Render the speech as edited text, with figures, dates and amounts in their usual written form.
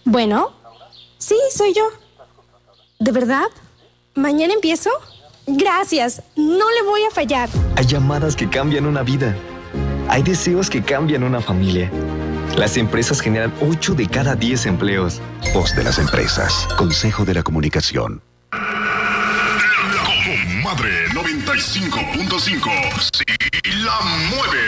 Bueno, sí, soy yo. ¿De verdad? ¿Mañana empiezo? Gracias, no le voy a fallar. Hay llamadas que cambian una vida. Hay deseos que cambian una familia. Las empresas generan 8 de cada 10 empleos. Voz de las empresas. Consejo de la Comunicación. Madre 95.5. Sí, la mueve.